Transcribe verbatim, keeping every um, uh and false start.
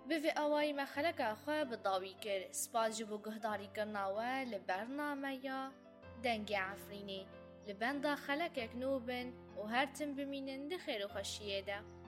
بفي أواي ما خلق أخوة بضاوي كر سباس جبو قهداري كرناوة لبرنامج دنجي عفريني لبندا خلقك نوبن وهرتم بمينن دخير وخشيدا.